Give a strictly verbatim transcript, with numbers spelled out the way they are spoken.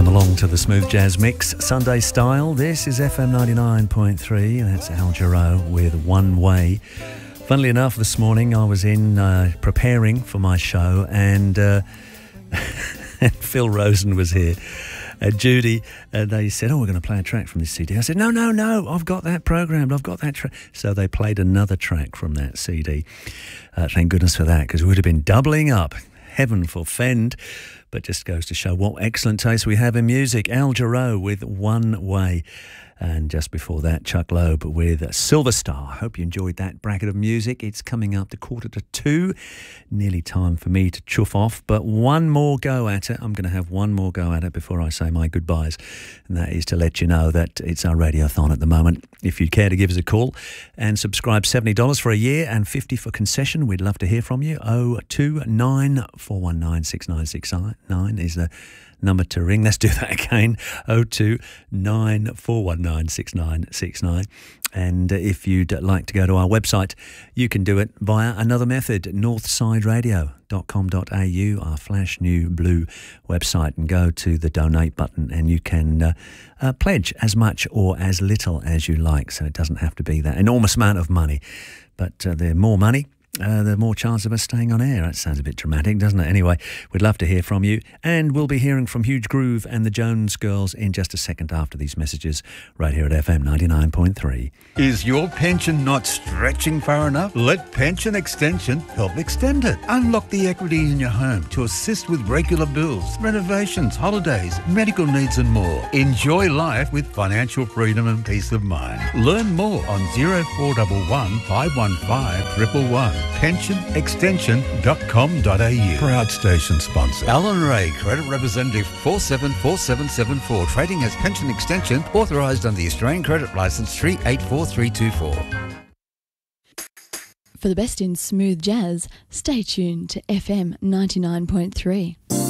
Welcome along to the Smooth Jazz Mix, Sunday style. This is F M ninety-nine point three. That's Al Jarreau with One Way. Funnily enough, this morning I was in uh, preparing for my show, and uh, Phil Rosen was here. Uh, Judy, uh, they said, oh, we're going to play a track from this C D. I said, no, no, no, I've got that programmed, I've got that track. So they played another track from that C D. Uh, thank goodness for that, because we would have been doubling up. Heaven forfend. But just goes to show what excellent taste we have in music. Al Jarreau with One Way. And just before that, Chuck Loeb with Silver Star. Hope you enjoyed that bracket of music. It's coming up to quarter to two. Nearly time for me to chuff off, but one more go at it. I'm going to have one more go at it before I say my goodbyes. And that is to let you know that it's our radiothon at the moment. If you'd care to give us a call and subscribe, seventy dollars for a year and fifty dollars for concession, we'd love to hear from you. oh two nine, four one nine, six nine six nine is the number to ring. Let's do that again. oh two nine, four one nine, six nine six nine. And if you'd like to go to our website, you can do it via another method, northside radio dot com dot a u, our flash new blue website, and go to the donate button, and you can uh, uh, pledge as much or as little as you like. So it doesn't have to be that enormous amount of money, but uh, the more money, Uh, the more chance of us staying on air. That sounds a bit dramatic, doesn't it? Anyway, we'd love to hear from you, and we'll be hearing from Huge Groove and the Jones Girls in just a second after these messages right here at F M ninety-nine point three. Is your pension not stretching far enough? Let Pension Extension help extend it. Unlock the equity in your home to assist with regular bills, renovations, holidays, medical needs and more. Enjoy life with financial freedom and peace of mind. Learn more on oh four one one, five one five, one one one. pension extension dot com dot a u. Proud station sponsor. Alan Ray, Credit Representative four seven four seven seven four. Trading as Pension Extension, authorised under the Australian Credit Licence three eight four three two four. For the best in smooth jazz, stay tuned to F M ninety-nine point three.